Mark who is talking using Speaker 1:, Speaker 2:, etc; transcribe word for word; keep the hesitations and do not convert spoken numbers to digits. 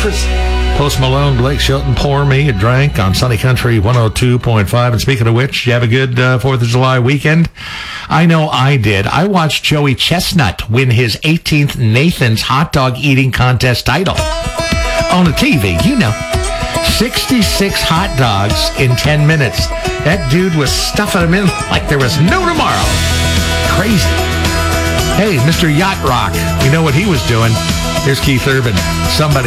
Speaker 1: breakfast. Post Malone, Blake Shelton, Pour Me a Drink on Sunny Country one oh two point five. And speaking of which, you have a good uh, fourth of July weekend? I know I did. I watched Joey Chestnut win his eighteenth Nathan's Hot Dog Eating Contest title. On the T V, you know. sixty-six hot dogs in ten minutes. That dude was stuffing them in like there was no tomorrow. Crazy. Hey, Mister Yacht Rock, you know what he was doing. Here's Keith Urban. Somebody